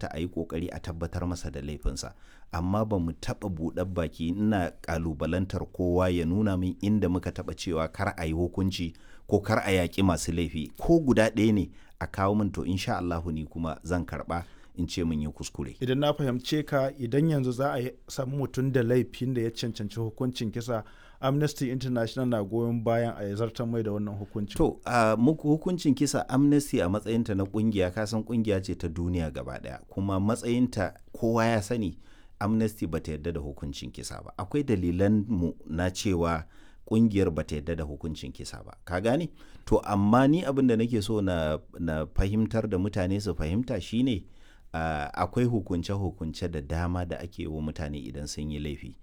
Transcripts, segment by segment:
kamata a yi ƙoƙari a tabbatar masa da laifinsa, amma ba mu taɓa buɗar baki ina ƙalubalantar kowa ya nuna min inda muka taɓa cewa kar a yi hukunci ko kar a yaƙi masu laifi ko guda ɗaya ne a kawo min, to insha Allahu ni kuma zan karɓa in ce mun yi kuskure. Idan na fahimce ka, idan yanzu za a samu mutum da laifin da ya cancanci hukuncin kisa, Amnesty International na goyon bayan a zartar mai da wannan hukuncin. To, muku hukuncin kisa, Amnesty a matsayinta na kungiya, kasan kungiya ce ta duniya gaba daya, kuma matsayinta kowa ya sani, Amnesty bata yarda da hukuncin kisa ba. Akwai dalilan mu na cewa kungiyar bata yarda da hukuncin kisa ba, ka gane? To amma ni abin da nake so na fahimtar da mutane su fahimta shine akwai hukunce-hukunce da dama da ake wa mutane idan sun yi laifi.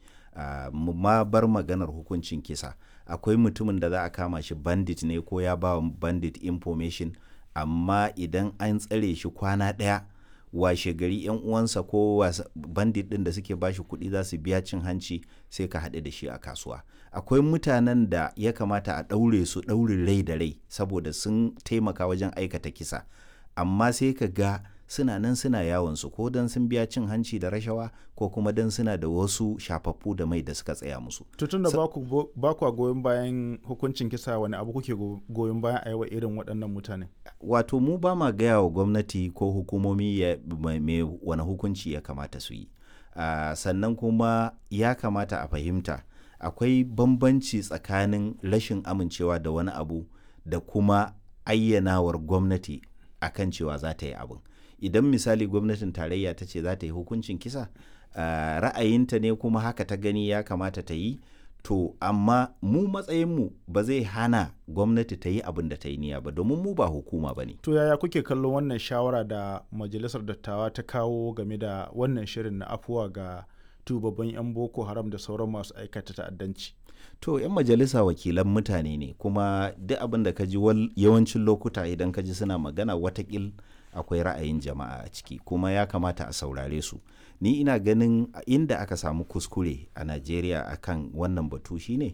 Ma bar maganar hukuncin kisa, akwai mutumin da za a kama shi bandit ne ko ya ba bandit information, amma idan an tsare shi kwana ɗaya, washe gari yan uwansa ko bandit ɗin da suke bashi kuɗi za su biya cin hanci, sai ka haɗu da shi a kasuwa. Akwai mutanen da ya kamata a ɗaure su ɗaurin rai da rai saboda sun taimaka wajen aikata kisa, amma sai ka ga suna nan suna yawon su, ko dan sun biya cin hanci da rashawa ko kuma dan suna da wasu shafaffu da mai da suka tsaya musu. Tutun da ba ku goyon bayan hukuncin kisa, wani abu kuke goyon bayan a yi wa irin waɗannan mutane? Wato mu ba ma gaya wa gwamnati ko hukumomi wani hukunci ya kamata su yi. Sannan kuma ya kamata a fahimta akwai bambanci tsakanin rashin amincewa da wani abu da kuma ayyanawar gwamnati akan cewa za ta yi abin. Idan misali gwamnatin tarayya ta ce za ta yi hukuncin kisa, ra'ayinta ne kuma haka ta gani ya kamata ta yi, to amma mu matsayinmu ba zai hana gwamnati ta yi abin da ta yi niyya ba, domin mu ba hukuma ba ne. To yaya kuke kallon wannan shawara da majalisar dattawa ta kawo game da wannan shirin na afuwa ga tubabbin 'yan Boko Haram da sauran masu aikata ta'addanci? To 'yan majalisa wakilan mutane ne, kuma duk abin da ka ji yawancin lokuta idan ka ji suna magana, watakil akwai ra'ayin jama'a a ciki, kuma ya kamata a saurare su. Ni ina ganin inda aka samu kuskure a Najeriya akan wannan batu shine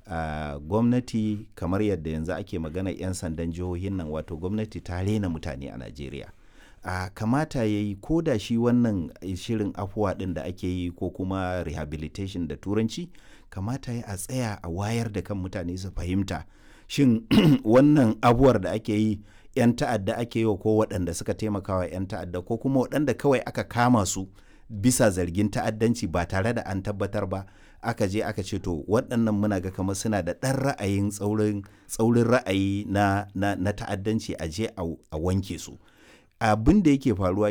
gwamnati, kamar yadda yanzu ake magana 'yan sandan jihohin nan, wato gwamnati ta rena mutane a Najeriya. Kamata ya yi ko da shi wannan shirin afuwa ɗin da ake yi ko kuma rehabilitation da turanci, kamata ya a tsaya a wayar da kan mutane su fahimta shin wannan abuwar da ake yi 'yan ta'adda ake yi wa, ko waɗanda suka taimaka wa 'yan ta'adda, ko kuma waɗanda kawai aka kama su bisa zargin ta'addanci ba tare da an tabbatar ba, aka je aka ce to waɗannan muna ga kamar suna da ɗan ra'ayin tsaurin ra'ayi na ta'addanci, a je a wanke su. Abin da yake faruwa